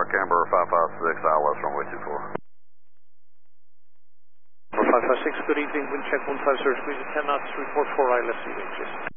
Camber 556, ILS runway 24. 556, good evening, wind check 15, squeeze 10 knots, report 4 ILS, CHS.